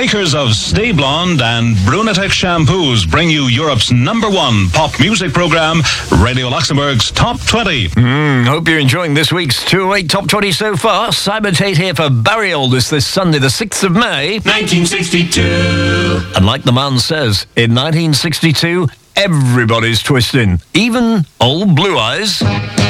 makers of Stay Blonde and Brunatec shampoos bring you Europe's #1 pop music program, Radio Luxembourg's Top 20. Hope you're enjoying this week's 208 Top 20 so far. Simon Tate here for Barry Aldous this Sunday, the 6th of May, 1962. And like the man says, in 1962, everybody's twisting, even old Blue Eyes.